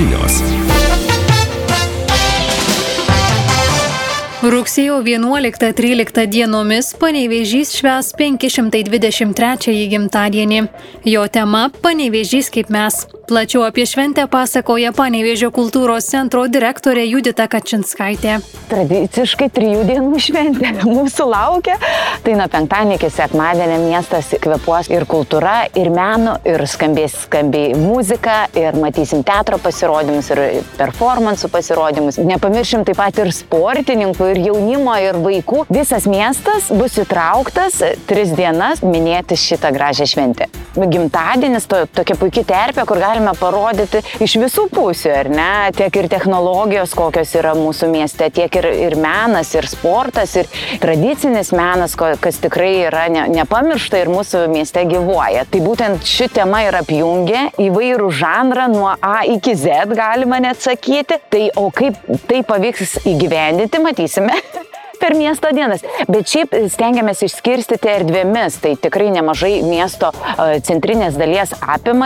žinios. Rugsėjo 11-13 dienomis Panevėžys švęs 523 gimtadienį. Jo tema – Panevėžys kaip mes. Plačiau apie šventę pasakoja Panevėžio kultūros centro direktorė Judita Kačinskaitė. Tradiciškai 3 dienų šventė mūsų laukia. Tai nuo penktadienio iki sekmadienio miestas kvėpuos ir kultūra, ir menu, ir skambiai muzika, ir matysim teatro pasirodymus, ir performansų pasirodymus. Nepamiršim taip pat ir sportininkų, ir jaunimo, ir vaikų. Visas miestas bus įtrauktas 3 dienas minėti šitą gražią šventę. Gimtadienis tokia puikia terpė, kur galime parodyti iš visų pusių, ar ne? Tiek ir technologijos, kokios yra mūsų mieste, tiek ir menas, ir sportas, ir tradicinis menas, kas tikrai yra nepamiršta ir mūsų mieste gyvuoja. Tai būtent ši tema ir apjungia įvairų žanrą nuo A iki Z, galima net sakyti. Tai o kaip tai pavyks įgyvendinti, matysime per miesto dienas. Bet šiaip stengiamės išskirstyti erdvėmis. Tai tikrai nemažai miesto centrinės dalies apima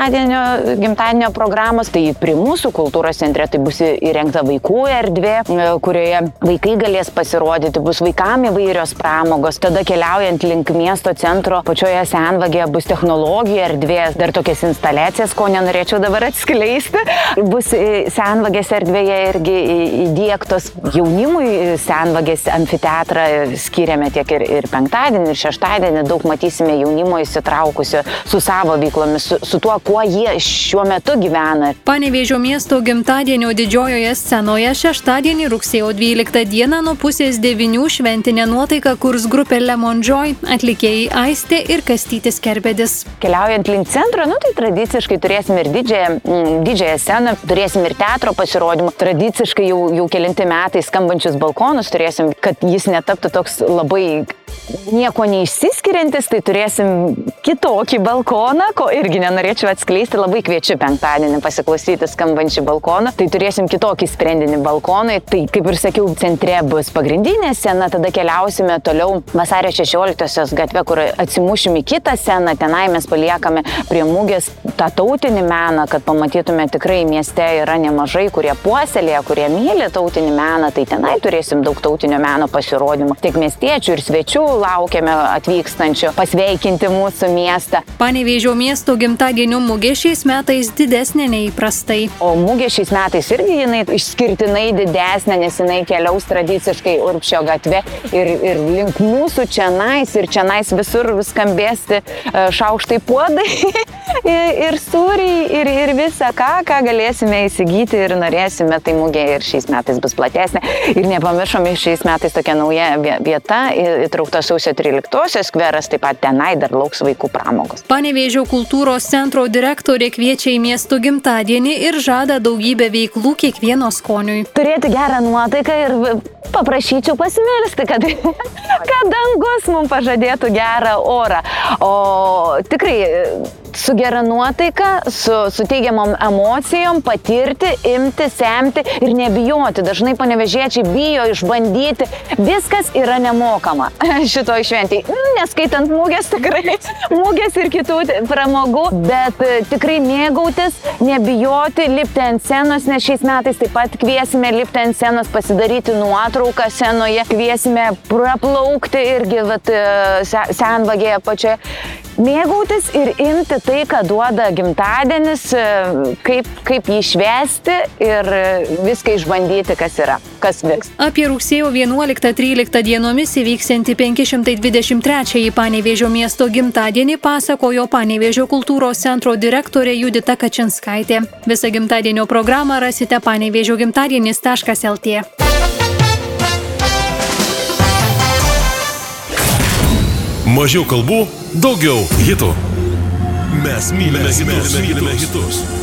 gimtadienio programos. Tai prie mūsų kultūros centre tai bus įrengta vaikų erdvė, kurioje vaikai galės pasirodyti, bus vaikam įvairios pramogos. Tada keliaujant link miesto centro, pačioje senvagėje bus technologijų erdvės, dar tokias instaliacijas, ko nenorėčiau dabar atskleisti. Bus senvagės erdvėje irgi įdiegtos jaunimui senvagės amfiteatrą skiriame tiek ir penktadienį, ir šeštadienį. Daug matysime jaunimo įsitraukusio su savo veiklomis, su tuo, kuo jie šiuo metu gyvena. Panevėžio miesto gimtadienio didžiojoje scenoje šeštadienį rugsėjo 12 dieną nuo 8:30 šventinę nuotaiką kurs grupė Lemon Joy, atlikėjai Aistė ir Kastytis Kerbedis. Keliaujant link centro, tai tradiciškai turėsim ir didžiąją sceną, turėsim ir teatro pasirodymų. Tradiciškai jau kelinti metai skambančius balkonus turėsim, kad jis netaptų toks labai nieko neišsiskiriantis, tai turėsim kitokį balkoną, ko irgi nenorėčiau atskleisti, labai kviečiu penktadienį pasiklausyti skambančių balkoną. Tai turėsim kitokį sprendinį balkonai, tai kaip ir sakiau, centre bus pagrindinė scena, tada keliausime toliau Vasario 16-osios gatvę, kur atsimušim į kitą sceną, tenai mes paliekame prie mugės tą tautinį meną, kad pamatytume tikrai mieste yra nemažai, kurie puoselėja, kurie myli tautinį meną, tai tenai turėsim daug tautinio meno pasirodymų. Tiek miestiečių ir svečių laukiame atvykstančių pasveikinti mūsų miestą. Panevėžio miesto gimtadienio mugė šiais metais didesnė nei įprastai. O mugė šiais metais irgi jinai išskirtinai didesnė, nes jinai keliaus tradiciškai Urbšio gatve ir link mūsų čianais, ir čianais visur skambėsti šaukštai puodai ir sūriai ir visą ką galėsime įsigyti ir norėsime, tai mugė ir šiais metais bus platesnė. Ir nepamiršome, šiais metais tokia nauja vieta įtraukta sausio 13-osios skveras, taip pat tenai dar lauks vaikų pramogos. Panevėžio kultūros centro direktorė kviečia į miesto gimtadienį ir žada daugybę veiklų kiekvieno skoniui. Turėti gerą nuotaiką ir paprašyčiau pasimelsti, kad dangus mums pažadėtų gerą orą. O tikrai su gera nuotaika, su teigiamom emocijom patirti, imti, semti ir nebijoti. Dažnai panevėžiečiai bijo išbandyti. Viskas yra nemokama šitoj šventėj. Neskaitant mugės, tikrai mugės ir kitų pramogų, bet tikrai mėgautis, nebijoti, lipti ant scenos, nes šiais metais taip pat kviesime lipti ant scenos, pasidaryti nuotrauką scenoje, kviesime praplaukti irgi senvagėje pačioje. Mėgautis ir imti tai, ką duoda gimtadienis, kaip jį švęsti ir viską išbandyti, kas yra, kas vyks. Apie rugsėjo 11-13 dienomis įvyksiantį 523 Panevėžio miesto gimtadienį pasakojo Panevėžio kultūros centro direktorė Judita Kačinskaitė. Visą gimtadienio programą rasite panevežiogimtadienis.lt. Mažiau kalbų, daugiau hitų. Mes mylime hitus.